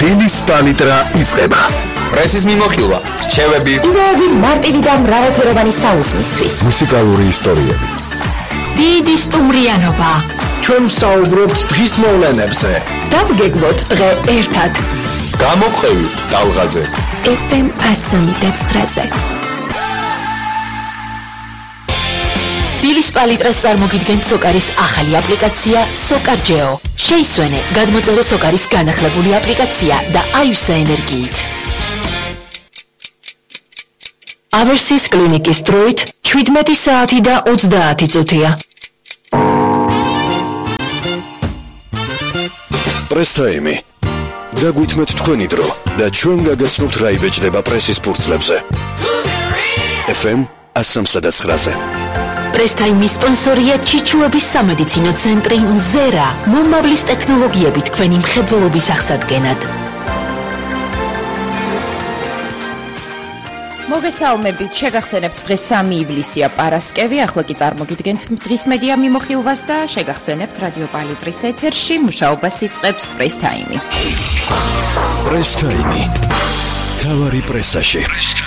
დილის პალიტრა იწყება. პრესის მიმოხილვა, რჩევები, იდეები მარტივი და მრავალფეროვანი საუზმისთვის. მუსიკალური ისტორიები. დიდი სტუმრიანობა. ჩვენ ვსაუბრობთ დღის მოვლენებზე. დავგეგმოთ დღე ერთად. გამოყევი ტალღაზე. FM 103.9-ზე. დილის პალიტრას წარმოგიდგენთ სოკარის ახალი აპლიკაცია SOCAR-GEO. შეისვენე, გადმოწერე სოკარის განახლებული აპლიკაცია და აივსე ენერგიით. ავერსის კლინიკის დროით 17 საათი და 30 წუთია. პრესტაიმი. დაგვითმეთ თქვენი დრო და ჩვენ გაგაცნობთ რა იბეჭდება პრესის ფურცლებზე. FM 103.9-ზე. პრესტაიმის სპონსორია ჩიჩუების სამედიცინო ცენტრი მზერა, მომავლის ტექნოლოგიებით თქვენი მხედველობის აღსადგენად. მოგესალმებით, შეგახსენებთ დღეს 3 ივლისია პარასკევი, ახლა კი წარმოგიდგენთ დღის მედია მიმოხილვას და შეგახსენებთ რადიო პალიტრის ეთერში მუშაობას იწყებს პრესტაიმი. პრესტაიმი. თავარი პრესაში.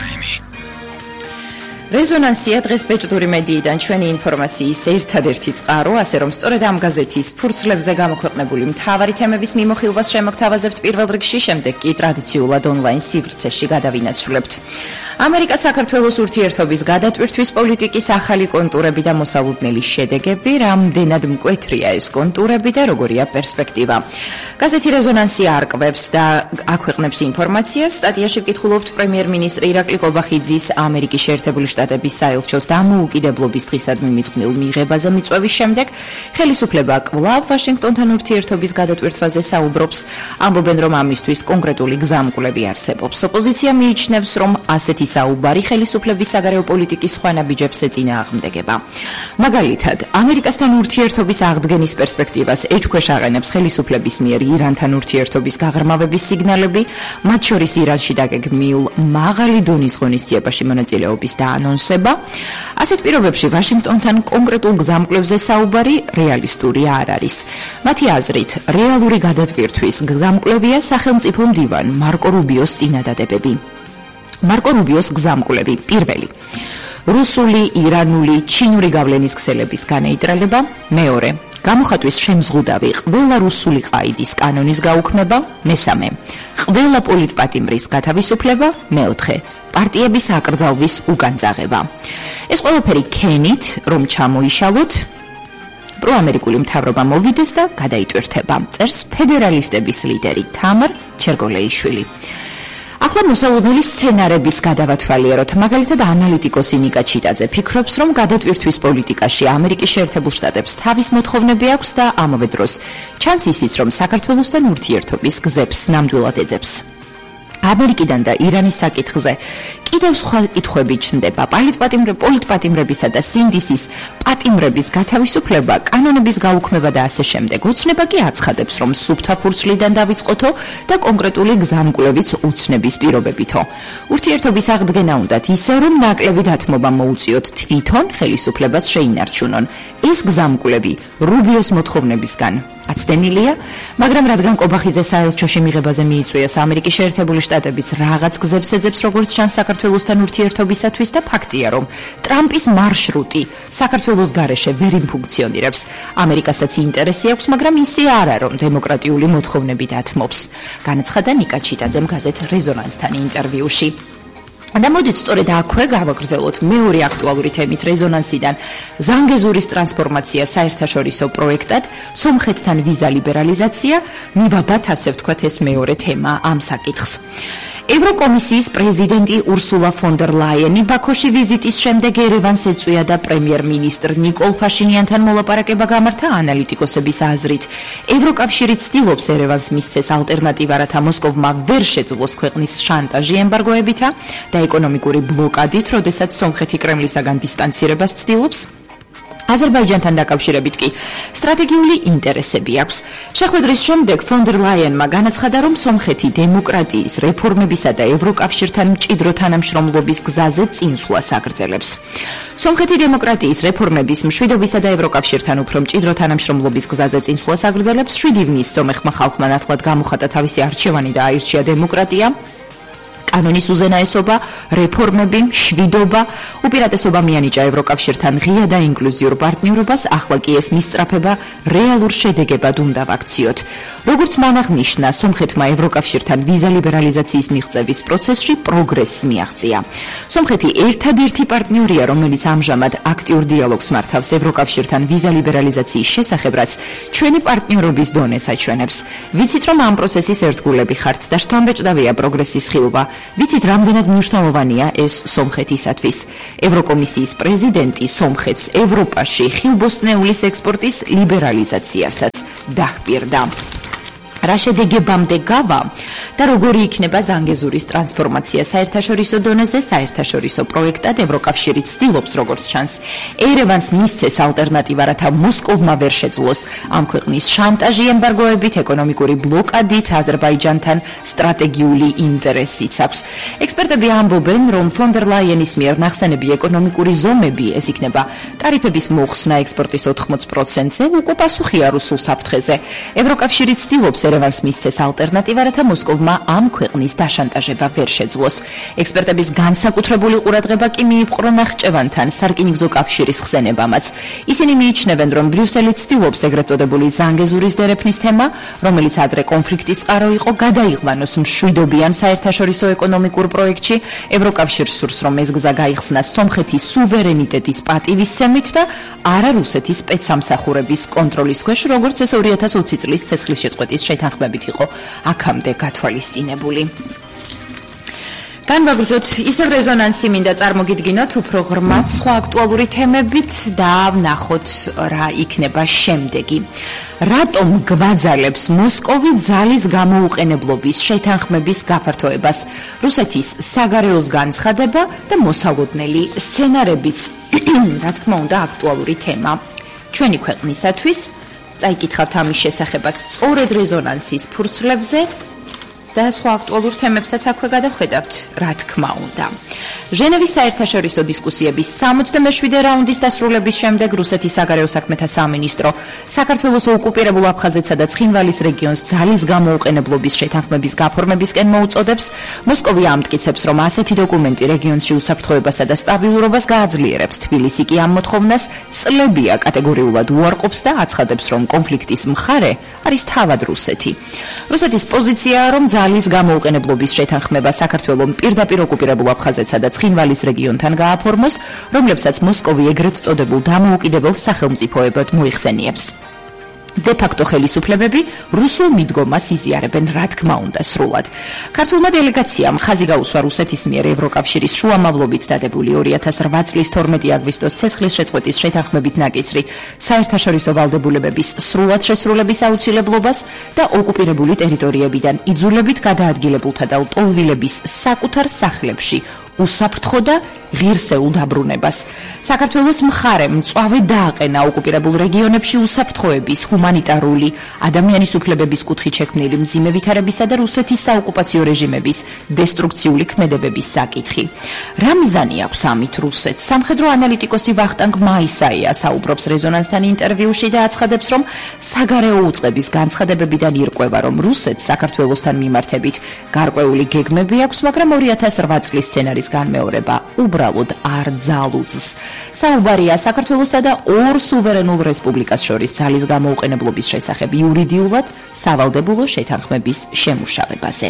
რეზონანსია დღეს ბეჭდური მედიიდან ჩვენი ინფორმაციის ერთადერთი წყარო, ასე რომ სწორედ ამ გაზეთის ფურცლებზე გამოქვეყნებული მთავარი თემების მიმოხილვას შემოგთავაზებთ პირველ რიგში, შემდეგ კი ტრადიციულად ონლაინ სივრცეში გადავინაცვლებთ. ამერიკა-საქართველოს ურთიერთობის გადატვირთვის პოლიტიკის ახალი კონტურები და მოსალოდნელი შედეგები, რამდენად მკვეთრია ეს კონტურები და როგორია პერსპექტივა. გაზეთი რეზონანსია არკვევს და აქვეყნებს ინფორმაციას. სტატიაში ვკითხულობთ პრემიერ-მინისტრი ირაკლი კობახიძის ამერიკის შეერთებული შტატების საელჩოს დამოუკიდებლობის დღისადმი მიძღვნილ მიღებაზე მიწვევის შემდეგ ხელისუფლება კვლავ ვაშინგტონთან ურთიერთობის გადატვირთვაზე საუბრობს. ამბობენ, რომ ამისთვის კონკრეტული გზამკვლები არსებობს. ოპოზიცია მიიჩნევს, რომ ასეთი საუბარი ხელისუფლების საგარეო პოლიტიკის სხვა ნაბიჯებს ეწინააღმდეგება. მაგალითად, ამერიკასთან ურთიერთობის აღდგენის პერსპექტივას ეჭქვეშ აყენებს ხელისუფლების მიერ ირანთან ურთიერთობის გაღრმავების სიგნალები, მათ შორის ირანში დაგეგმილ მაღალი დონის ღონისძიებაში მონაწილეობის დაანონსება. ასეთ პირობებში ვაშინგტონთან კონკრეტულ გზამკვლებზე საუბარი რეალისტური არ არის. მათი აზრით, რეალური გადატვირთვის გზამკვლევია სახელმწიფო მდივან მარკო რუბიოს წინადადებები. მარკო რუბიოს გზამკვლევი პირველი. რუსული, ირანული, ჩინური გავლენის ქსელების განეიტრალება. მეორე. გამოხატვის შემზღუდავი ყველა რუსული ყაიდის კანონის გაუქმება. მესამე. ყველა პოლიტპატიმრის გათავისუფლება. მეოთხე. პარტიების აკრძალვის უკანძაღება. ეს ყველაფერი ქენით, რომ ჩამოიშალოთ, პროამერიკული მთავრობა მოვიდეს და გადაიტვირთება. წერს ფედერალისტების ლიდერი თამარ ჩერგოლეიშვილი. ახლა მოსალოდნელი სცენარების გადავათვალიეროთ. მაგალითად, ანალიტიკოსი ნიკა ჩიტაძე ფიქრობს, რომ გადატვირთვის პოლიტიკაში ამერიკის შეერთებულ შტატებს თავის მოთხოვნები აქვს და ამავე დროს ჩანს ისიც, რომ საქართველოსთან ურთიერთობის გზებს ნამდვილად ეძებს. ამერიკიდან და ირანის საკითხზე კიდევ სხვა კითხვები ჩნდება. პოლიტპატიმრებისა და სინდისის პატიმრების გათავისუფლება, კანონების გაუქმება და ასე შემდეგ. ოცნება კი აცხადებს, რომ სუფთა ფურცლიდან დავიწყოთო და კონკრეტული გზამკვლევიც უცნების პირობებითო. ურთიერთობის აღდგენა უნდათ ისე, რომ ნაკლები დათმობა მოუწიოთ თვითონ ხელისუფლებას შეინარჩუნონ. ეს გზამკვლევი რუბიოს მოთხოვნებისგან აცდენილია, მაგრამ რადგან კობახიძე საელჩოში მიღებაზე მიიწვიეს ამერიკის შეერთებული შტატებიც რაღაც გზებს ეძებს, როგორც ჩანს საქართველოსთან ურთიერთობისათვის და ფაქტია, რომ ტრამპის მარშრუტი საქართველოს გარეშე ვერ იმფუნქციონირებს. ამერიკასაც ინტერესი აქვს, მაგრამ ისე არა, რომ დემოკრატიული მოთხოვნები დათმობს. განაცხადა ნიკა ჩიტაძემ გაზეთ რეზონანსთან ინტერვიუში. და მოდით სწორედ აქვე გავაგრძელოთ მეორე აქტუალური თემით რეზონანსიდან ზანგეზურის ტრანსფორმაცია საერთაშორისო პროექტად, სომხეთთან ვიზა ლიბერალიზაცია, მივაბათ ასე ვთქვათ ეს მეორე თემა ამ საკითხს. ევროკომისიის პრეზიდენტი ურსულა ფონ დერ ლაიენი ბაქოში ვიზიტის შემდეგ ერევანს ეწვია და პრემიერ-მინისტრ ნიკოლ ფაშინიანთან მოლაპარაკება გამართა. ანალიტიკოსების აზრით, ევროკავშირი ცდილობს ერევანს მისცეს ალტერნატივა, რათა მოსკოვმა ვერ შეძლოს ქვეყნის შანტაჟი ემბარგოებითა და ეკონომიკური ბლოკადით, როდესაც სომხეთი კრემლისაგან დისტანცირებას ცდილობს. აზერბაიჯანთან დაკავშირებით კი სტრატეგიული ინტერესები აქვს. შეხვედრის შემდეგ ფონ დერ ლაიენმა განაცხადა, რომ სომხეთი დემოკრატიის, რეფორმებისა და ევროკავშირთან მჭიდრო თანამშრომლობის გზაზე წინსვლას აგრძელებს. სომხეთი დემოკრატიის, რეფორმების, მშვიდობისა და ევროკავშირთან უფრო მჭიდრო თანამშრომლობის გზაზე წინსვლას აგრძელებს. 7 ივნისს სომეხმა ხალხმა ნათლად გამოხატა თავისი არჩევანი და აირჩია დემოკრატია. კანონის უზენაესობა, რეფორმები, მშვიდობა, უპირატესობა მიანიჭა ევროკავშირთან ღია და ინკლუზიურ პარტნიორობას, ახლა კი ეს მისწრაფება რეალურ შედეგებად უნდა ვაქციოთ. როგორც მან აღნიშნა, სომხეთმა ევროკავშირთან ვიზა ლიბერალიზაციის მიღწევის პროცესში პროგრესს მიაღწია. სომხეთი ერთადერთი პარტნიორია, რომელიც ამჟამად აქტიურ დიალოგს მართავს ევროკავშირთან ვიზა ლიბერალიზაციის შესახებ, რაც ჩვენი პარტნიორობის დონეს აჩვენებს. ვიცით, რომ ამ პროცესის ერთგულები ხართ და შთამბეჭდავია პროგრესის ხილვა. ვიცით, რამდენად მნიშვნელოვანია ეს სომხეთისათვის. ევროკომისიის პრეზიდენტი სომხეთს ევროპაში ხილბოსტნეულის ექსპორტის ლიბერალიზაციასაც დაჰპირდა. რა შედეგებამდე გავა და როგორი იქნება ზანგეზურის ტრანსფორმაცია საერთაშორისო დონეზე, საერთაშორისო პროექტად ევროკავშირი ცდილობს, როგორც ჩანს, ერევანს მისცეს ალტერნატივა, რათა მოსკოვმა ვერ შეძლოს ამ ქვეყნის შანტაჟი ემბარგოებით, ეკონომიკური ბლოკადით, აზერბაიჯანთან სტრატეგიული ინტერესიც აქვს. ექსპერტები ამბობენ, რომ ფონ დერ ლაიენის მიერ ნახსენები ეკონომიკური ზომები, ეს იქნება ტარიფების მოხსნა ექსპორტის 80%-ზე, უკვე პასუხია რუსულ საფრთხეზე. ევროკავშირი ცდილობს ერევანს მისცეს ალტერნატივა, რათა მოსკოვმა ამ ქვეყნის დაშანტაჟება ვერ შეძლოს. ექსპერტების განსაკუთრებული ყურადღება კი მიიპყრო ნახჭევანთან სარკინიგზო კავშირის ხსენებამაც. ისინი მიიჩნევენ, რომ ბრიუსელი ცდილობს ეგრეთ წოდებული ზანგეზურის დერეფნის თემა, რომელიც ადრე კონფლიქტის წყარო იყო, გადაიღვანოს მშვიდობიან საერთაშორისო ეკონომიკურ პროექტში. ევროკავშირს სურს, რომ ეს გზა გაიხსნას სომხეთის სუვერენიტეტის პატივისცემით და არა რუსეთის სპეცსამსახურების კონტროლის ქვეშ, როგორც ეს 2020 წლის ცეცხლისშეწყვეტის შეთანხმებით იყო აქამდე გათვალისწინებული. განვაგრძოთ ისევ რეზონანსი მინდა წარმოგიდგინოთ უფრო ღრმად სხვა აქტუალური თემებით და ვნახოთ რა იქნება შემდეგი. რატომ გვაძალებს მოსკოვი ძალის გამოუყენებლობის შეთანხმების გაფართოებას? რუსეთის საგარეოს განცხადება და მოსალოდნელი სცენარებიც, რა თქმა უნდა, აქტუალური თემა ჩვენი ქვეყნისათვის. წაიკითხავთ ამის შესახებაც სწორედ რეზონანსის ფურცლებზე და სხვა აქტუალურ თემებსაც აქვე გადავხედავთ, რა თქმა უნდა. ჟენევის საერთაშორისო დისკუსიების 67-ე რაუნდის დასრულების შემდეგ რუსეთის საგარეო საქმეთა სამინისტრო საქართველოს ოკუპირებულ აფხაზეთსა და ცხინვალის რეგიონს ძალის გამოუყენებლობის შეთანხმების გაფორმებისკენ მოუწოდებს. მოსკოვი ამტკიცებს, რომ ასეთი დოკუმენტი რეგიონში უსაფრთხოებასა და სტაბილურობას გააძლიერებს. თბილისი კი ამ მოთხოვნას წლებია კატეგორიულად უარყოფს და აცხადებს, რომ კონფლიქტის მხარე არის თავად რუსეთი. რუსეთის პოზიციაა, რომ ძალის გამოუყენებლობის შეთანხმება საქართველოს პირდაპირ ოკუპირებულ აფხაზეთსა და ცხინვალის რეგიონთან გააფორმოს, რომლებსაც მოსკოვი ეგრეთ წოდებულ დამოუკიდებელ სახელმწიფოებად მოიხსენიებს. დე-ფაქტო ხელისუფლებები რუსულ მიდგომას იზიარებენ, რა თქმა უნდა, სრულად. ქართულმა დელეგაციამ ხაზი გაუსვა რუსეთის მიერ ევროკავშირის შუამავლობით დადებული 2008 წლის 12 აგვისტოს ცეცხლისშეწყვეტის შეთანხმებით ნაკისრი საერთაშორისო ვალდებულებების სრულად შესრულების აუცილებლობას და ოკუპირებული ტერიტორიებიდან იძულებით გადაადგილებულთა და ლტოლვილების საკუთარ სახლებში უსაფრთხო და ღირსეულ დაბრუნებას. საქართველოს მხარემ მწვავე დააყენა ოკუპირებულ რეგიონებში უსაფრთხოების, ჰუმანიტარული, ადამიანის უფლებების კუთხით შექმნილი მძიმე ვითარებისა და რუსეთის საოკუპაციო რეჟიმების დესტრუქციული ქმედებების საკითხი. რა მიზანი აქვს ამით რუსეთს? სამხედრო ანალიტიკოსი ვახტანგ მაისაია საუბრობს რეზონანსთან ინტერვიუში და აცხადებს, რომ საგარეო უწყების განცხადებებიდან ირკვევა, რომ რუსეთს საქართველოსთან მიმართებით გარკვეული გეგმები აქვს, მაგრამ 2008 წლის სცენარის განმეორება უბრალოდ არ ძალუძს. საუბარია საქართველოსა და ორ სუვერენულ რესპუბლიკას შორის ძალის გამოუყენებლობის შესახებ იურიდიულად სავალდებულო შეთანხმების შემუშავებაზე.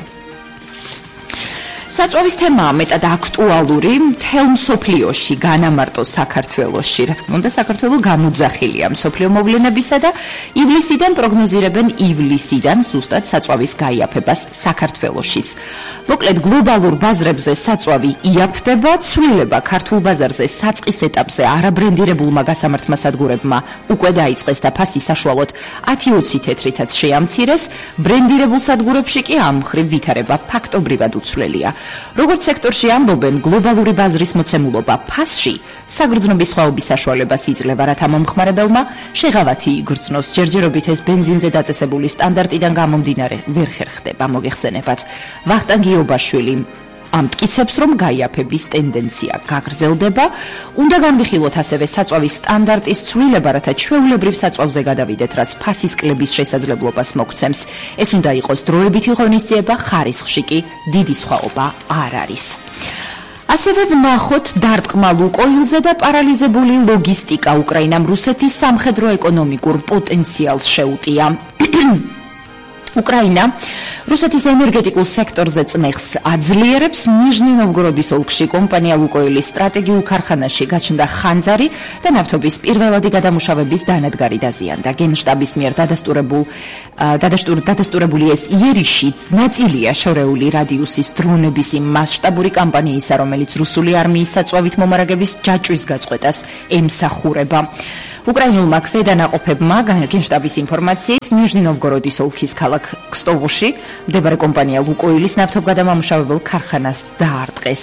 საწვავის თემაა მეტად აქტუალური მთელ მსოფლიოში, განამარტო საქართველოში. რა თქმა უნდა, საქართველო გამოძახილია მსოფლიო მოვლენებისა და ივლისიდან პროგნოზირებენ ივლისიდან ზუსტად საწვავის გაიაფებას საქართველოშიც. მოკლედ, გლობალურ ბაზრებზე საწვავი იაფდება, ცვლილება ქართულ ბაზარზე საწყის ეტაპზე არაბრენდირებულმა გასამართმა სადგურებმა უკვე დაიწყეს და ფასი საშუალოდ 10-20 თეთრითაც შეამცირეს, ბრენდირებულ სადგურებში კი ამ მხრივ ვითარება ფაქტობრივად უცვლელია. როგორც სექტორში ამბობენ, გლობალური ბაზრის მოცემულობა ფასში საგრძნობის სხვაობის საშუალებას იძლევა, რათა მომხმარებელმა შეღავათი იგრძნოს. ჯერჯერობით ეს ბენზინზე დაწესებული სტანდარტიდან გამომდინარე ვერ ხერხდება. მოგეხსენებათ, ვახტანგ გიობაშვილი ამტკიცებს, რომ გაიაფების ტენდენცია გაგრძელდება. უნდა განვიხილოთ ასევე საწვავის სტანდარტის ცვლილება, რათა ჩვეულებრივ საწვავზე გადავიდეთ, რაც ფასის კლების შესაძლებლობას მოგცემს. ეს უნდა იყოს დროებითი ღონისძიება, ხარისხში კი დიდი სხვაობა არ არის. ასევე ვნახოთ დარტყმა ლუკოილზე და პარალიზებული ლოგისტიკა უკრაინამ რუსეთის სამხედრო-ეკონომიკურ პოტენციალს შეუტია. უკრაინა რუსეთის ენერგეტიკულ სექტორზე წნეხს აძლიერებს. ნიჟნი-ნოვგოროდის ოლქში კომპანია ლუკოილის სტრატეგიულ ქარხანაში გაჩნდა ხანძარი და ნავთობის პირველადი გადამუშავების დანადგარი დაზიანდა. გენშტაბის მიერ დადასტურებული ეს იერიში ნაწილია შორეული რადიუსის დრონების იმ მასშტაბური კამპანიისა, რომელიც რუსული არმიის საწვავით მომარაგების ჯაჭვის გაწყვეტას ემსახურება. უკრაინულმა ქვედანაყოფებმა გენშტაბის ინფორმაციით ნიჟნი-ნოვგოროდის ოლქის ქალაქ ქსტოვოში მდებარე კომპანია ლუკოილის ნავთობგადამამუშავებელ ქარხანას დაარტყეს.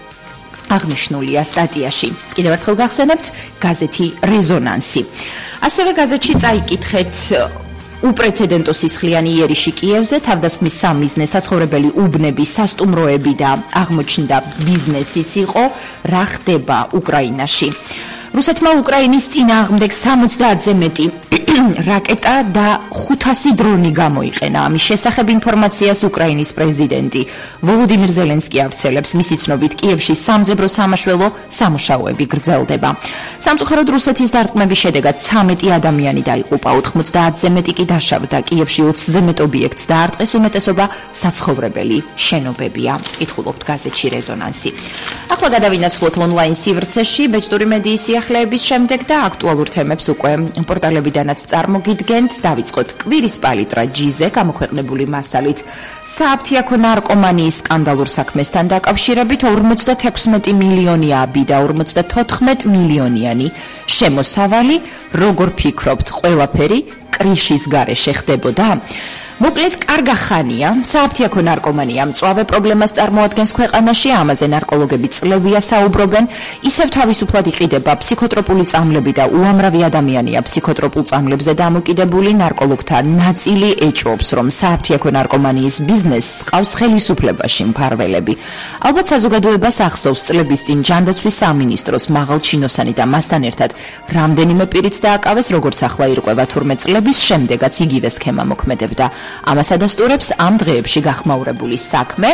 აღნიშნულია სტატიაში. კიდევ ერთხელ გახსენებთ გაზეთი რეზონანსი. ასევე გაზეთში წაიკითხეთ უპრეცედენტო სისხლიანი იერიში კიევზე, თავდასხმის სამიზნე საცხოვრებელი უბნები, სასტუმროები და აღმოჩნდა ბიზნესიც იყო. რა ხდება უკრაინაში? რუსეთმა უკრაინის წინააღმდეგ 70-ზე მეტი რაკეტა და 500 დრონი გამოიყენა. ამის შესახებ ინფორმაციას უკრაინის პრეზიდენტი ვოლოდიმირ ზელენსკი ავრცელებს. მისი ცნობით, კიევში სამძებრო სამაშველო სამუშაოები გრძელდება. სამწუხაროდ რუსეთის დარტყმების შედეგად 13 ადამიანი დაიღუპა, 90-ზე მეტი კი დაშავდა. კიევში 20-ზე მეტ ობიექტს დაარტყეს, უმეტესობა საცხოვრებელი შენობებია. კითხულობთ გაზეთში რეზონანსი. ახლა გადავინაცვლოთ ონლაინ სივრცეში ბეჭდური მედიის სიახლეების შემდეგ და აქტუალურ თემებს უკვე პორტალებიდანაც წარმოგიდგენთ. დავიწყოთ კვირის პალიტრა ჯიზე გამოქვეყნებული მასალით სააფთიაქო ნარკომანიის სკანდალურ საქმესთან დაკავშირებით 56 მილიონი აბი და 54 მილიონიანი შემოსავალი. როგორ ფიქრობთ, ყველაფერი კრიშის გარეშე ხდებოდა? მოკლედ, კარგა ხანია, სააფთიაქო ნარკომანია მწვავე პრობლემას წარმოადგენს ქვეყანაში, ამაზე ნარკოლოგები წლევია საუბრობენ. ისევ თავისუფლად იყიდება ფსიქოტროპული წამლები და უამრავი ადამიანია ფსიქოტროპულ წამლებზე დამოკიდებული. ნარკოლოგთა ნაწილი ეჭვობს, რომ სააფთიაქო ნარკომანიის ბიზნესს ყავს ხელისუფლებაში მფარველები. ალბათ საზოგადოებას ახსოვს წლების წინ ჯანდაცვის სამინისტროს მაღალჩინოსანი და მასთან ერთად რამდენიმე პირიც დააკავეს, როგორც ახლა ირკვევა, თურმე წლების შემდეგაც იგივე სქემა მოქმედებდა. ამას ადასტურებს ამ დღეებში გახმაურებული საქმე.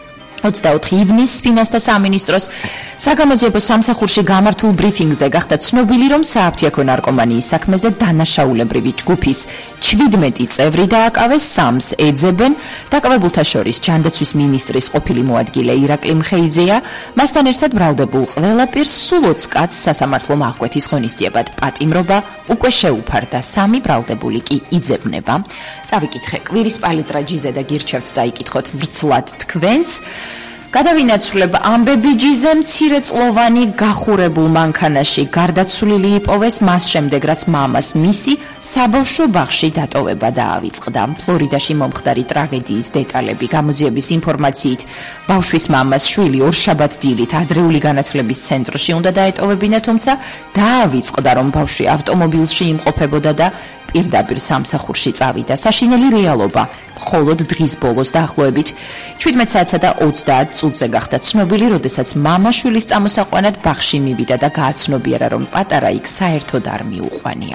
24 ივნისს ფინანსთა სამინისტროს საგამოძიებო სამსახურში გამართულ ბრიფინგზე გახდა ცნობილი, რომ სააფთიაქო ნარკომანიის საქმეზე დანაშაულებრივი ჯგუფის 17 წევრი დააკავეს, 3-ს ეძებენ. დაკავებულთა შორის ჯანდაცვის მინისტრის ყოფილი მოადგილე ირაკლი მხეიძეა. მასთან ერთად ბრალდებულ ყველა პირს სულ 20 კაცს სასამართლო აღკვეთის ღონისძიებად პატიმრობა უკვე შეუფარდა, 3 ბრალდებული კი იძებნება. წავიკითხე კვირის პალიტრა ჯიზე და გირჩევთ წაიკითხოთ ვრცლად თქვენს. გადავინაცვლებ ამბები ჯიზე მცირეწლოვანი გახურებულ მანქანაში გარდაცვლილი იპოვეს მას შემდეგ, რაც მამას მისი საბავშვო ბაღში დატოვება დაავიწყდა. ფლორიდაში მომხდარი ტრაგედიის დეტალები. გამოძიების ინფორმაციით, ბავშვის მამას შვილი ორშაბათ დილით ადრეული განათლების ცენტრში უნდა დაეტოვებინა, თუმცა დაავიწყდა, რომ ბავშვი ავტომობილში იმყოფებოდა და პირდაპირ სამსახურში წავიდა. საშინელი რეალობა მხოლოდ დღის ბოლოს დაახლოებით 17 საათსა და 30 წუთზე გახდა ცნობილი, როდესაც მამა შვილის წამოსაყვანად ბაღში მივიდა და გააცნობიერა, რომ პატარა იქ საერთოდ არ მიუყვანია.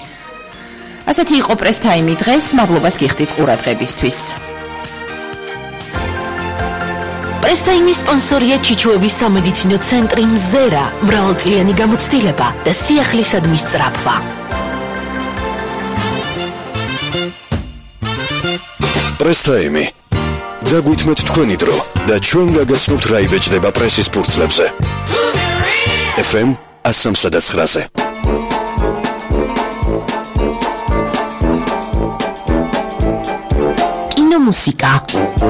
ასეთი იყო პრესტაიმი დღეს. მადლობას გიხდით ყურადღებისთვის. პრესტაიმის სპონსორია ჩიჩუების სამედიცინო ცენტრი მზერა, მრავალწლიანი გამოცდილება და სიახლისადმის სწრაფვა. პრესტაიმი. დაგვითმეთ თქვენი დრო და ჩვენ გაგაცნობთ რა იბეჭდება პრესის ფურცლებზე. FM 103-ზე. კინომუსიკა.